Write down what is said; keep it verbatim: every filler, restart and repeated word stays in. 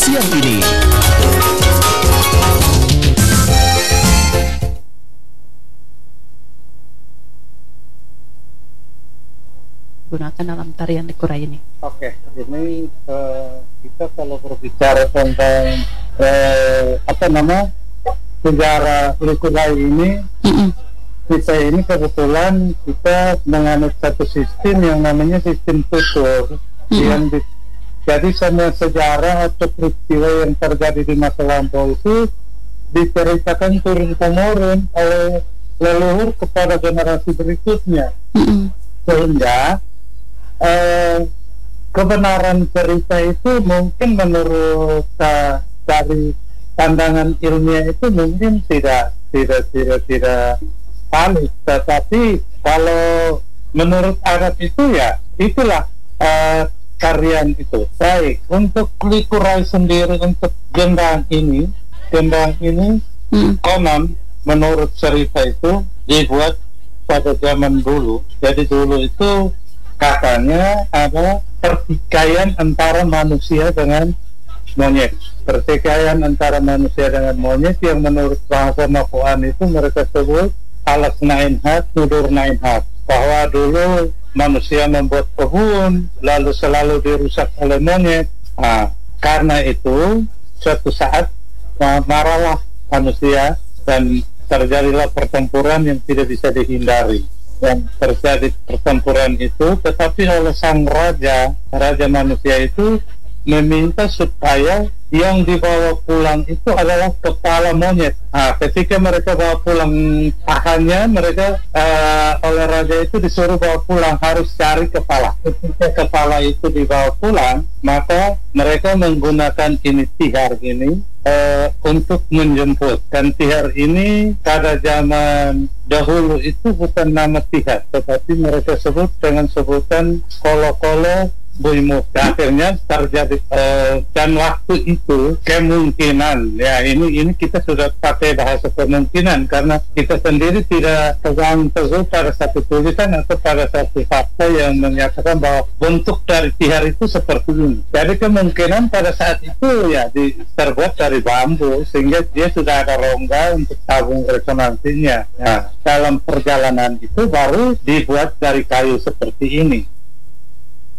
siang ini. Gunakan dalam tarian Likura ini. Oke, ini uh, kita kalau berbicara tentang uh, apa nama sejarah Likura ini, mm-mm. kita ini kebetulan kita menganut satu sistem yang namanya sistem tutur, mm-hmm. yang di, jadi semua sejarah atau peristiwa yang terjadi di masa lampau itu diceritakan turun temurun oleh leluhur kepada generasi berikutnya, mm-hmm. sehingga Eh, kebenaran cerita itu mungkin menurut uh, dari pandangan ilmiah itu mungkin tidak tidak tidak tidak valid, tetapi kalau menurut Arab itu ya itulah uh, karyan itu. Baik, untuk Likurai sendiri, untuk gendang ini gendang ini hmm. konon menurut cerita itu dibuat pada zaman dulu. Jadi dulu itu katanya ada pertikaian antara manusia dengan monyet. Pertikaian antara manusia dengan monyet yang menurut bahasa Makuan itu mereka sebut alas nainhat, nudur nainhat. Bahwa dulu manusia membuat kebun, lalu selalu dirusak oleh monyet. Nah, karena itu suatu saat marahlah manusia dan terjadilah pertempuran yang tidak bisa dihindari. Dan terjadi pertempuran itu, tetapi oleh sang raja, raja manusia itu meminta supaya yang dibawa pulang itu adalah kepala monyet. Nah, ketika mereka bawa pulang pahannya, mereka uh, oleh raja itu disuruh bawa pulang, harus cari kepala. Ketika kepala itu dibawa pulang, maka mereka menggunakan ini tihar ini uh, untuk menjemput. Dan tihar ini pada zaman dahulu itu bukan nama tihar, tetapi mereka sebut dengan sebutan kolo-kolo buimuk. Akhirnya terjadi uh, dan waktu itu kemungkinan ya ini ini kita sudah pakai bahasa kemungkinan karena kita sendiri tidak pegang teguh pada satu tulisan atau pada satu fakta yang menyatakan bahwa bentuk dari tihar itu seperti ini. Jadi kemungkinan pada saat itu ya di, terbuat dari bambu sehingga dia sudah ada rongga untuk tabung resonansinya. Nah, dalam perjalanan itu baru dibuat dari kayu seperti ini.